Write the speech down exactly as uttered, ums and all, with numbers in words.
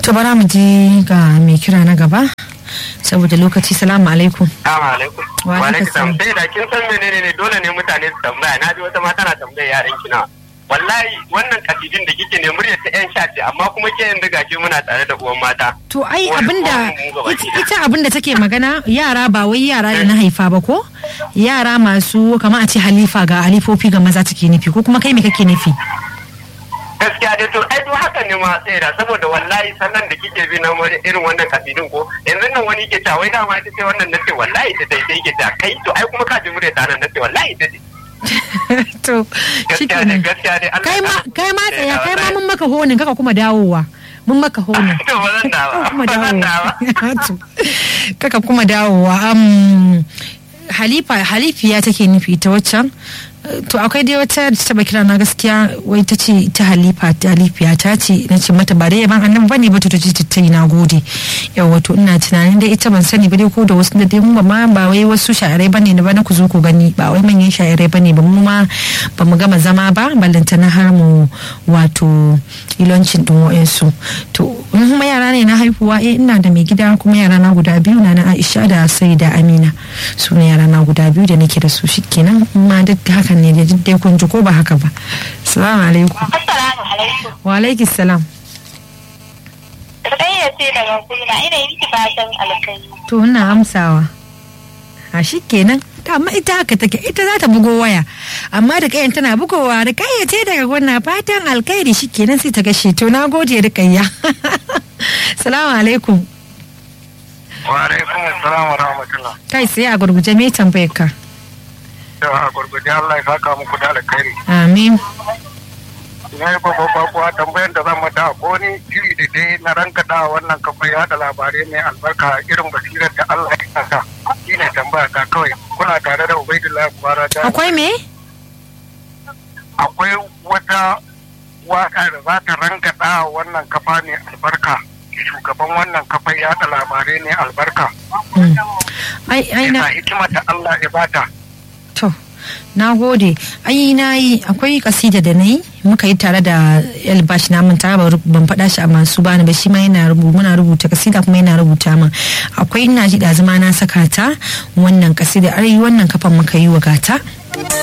To bara mu je ga mai kira na gaba saboda lokaci. Salamu alaikum. Salamu alaikum. Wa alaikum salam. Sai da kin san menene ne dole ne mutane su tambaya. Na ji wata mata na tambaya yaran kina. Wallahi wannan kasidin da kike ne muryar ta yan shace amma kuma ke yanzu gashi muna tare da uwan mata. To ai abinda ita abinda take magana yara ba wai yara da na haifa ba ko? Yara masu kamar a ce halifa ga halifofi ga maza take nufi ko kuma kai me kake nufi? Gaskiya dai to ai to haka ne ma sai da saboda wallahi sannan da kike bi na irin wannan kasidin ko yanzu nan wani ke ta wai dama ita ce wannan nace wallahi ta dai sai ke ta kai to ai kuma ka ji muryar ta nan nace wallahi ta dai to shikenan kai ma kai ma tsaya kai ma mun maka honin kaka kuma dawowa mun maka honin to bazan dawo kuma dawowa kaka kuma dawowa um halifa halifiya take nufi ta waccan. To akwai dai wata da ta kira na gaskiya wai ta ce ta halifa ta halifiya ta ce na ce mata ba dai ban annan bane ba to ta ce ta yi nagode. Yawa to ina tunanin dai ita ban sani ba dai ko da wasu da dai mun ba ma ba wai wasu sha'irai bane ba na ku zo ku gani ba wai manyan sha'irai bane ba mu ma ba mu gama zama ba ballanta na har mu wato ilancin din wayansu. To in kuma yara ne na haihuwa eh ina da mai gida kuma yara na guda biyu na na Aisha da Saida Amina. Su ne yara na guda biyu da nake da su shikenan ma duk haka ne da dai kun ji ko ba haka ba. Assalamu alaikum. Assalamu alaikum. Wa alaikum salam. Sai ya ce daga kuma ina yi miki fatan alkhairi. To ina amsawa. A shikenan amma ita haka take ita za ta bugo waya amma da kayan tana bugowa da kayya ce daga gwanna fatan alkhairi shikenan sai ta gashe to na gode da kayya. Assalamu alaikum. Wa alaikum assalam wa rahmatullah. Kai sai a gurguje me tambayar ka? A gurgurde Allah ya saka muku da alkhairi. Amin. Ina yi babban bakuwa tambayar da zan mata ko ni iri da dai na ranka da wannan kafin yada labarai mai albarka irin basirar da Allah ya saka. Shi ne tambaya ta kawai kuna tare da Ubaidullahi Kwara da. Akwai me? Akwai wata waka da za ta ranka da wannan kafa ne albarka. Shugaban wannan kafin yada labarai ne albarka. Ai ai na hikima da Allah ya bata. To, na gode. Ai na yi akwai kasida da na yi muka yi tare da Elbash na manta ban faɗa shi a masu bani ba shi ma yana rubuta muna rubuta kasida kuma yana rubuta min. Akwai ina ji da zama na saka ta wannan kasida ai wannan kafan muka yi wa gata.